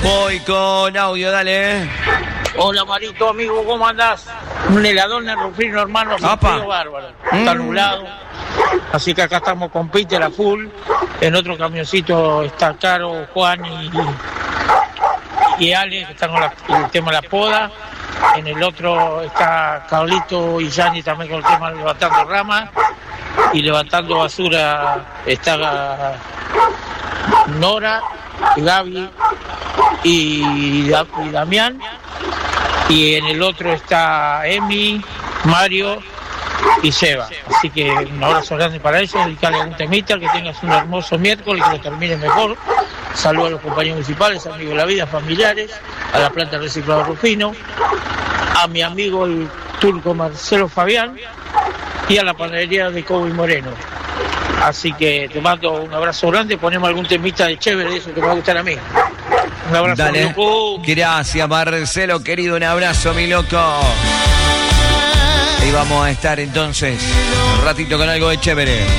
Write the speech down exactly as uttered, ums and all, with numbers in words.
Voy con audio, dale. Hola Marito, amigo, ¿cómo andás? Un helador en Rufino, hermano, sentido bárbaro. Está nublado. Así que acá estamos con Peter a full. En otro camioncito está Caro, Juan y, y Ale, que están con la, el tema de la poda. En el otro está Carlito y Yanni también con el tema de levantando ramas. Y levantando basura está Nora, Gaby y, y Damián. Y en el otro está Emi, Mario y Seba. Así que un abrazo grande para ellos, dedicarle algún temita, que tengas un hermoso miércoles, que lo termines mejor. Saludos a los compañeros municipales, amigos de la vida, familiares, a la planta de reciclado Rufino, a mi amigo el turco Marcelo Fabián y a la panadería de Cobo y Moreno. Así que te mando un abrazo grande, ponemos algún temita de chévere, eso que me va a gustar a mí. Un abrazo, dale. Loco. Gracias, Marcelo, querido, un abrazo, mi loco. Y vamos a estar entonces un ratito con algo de chévere.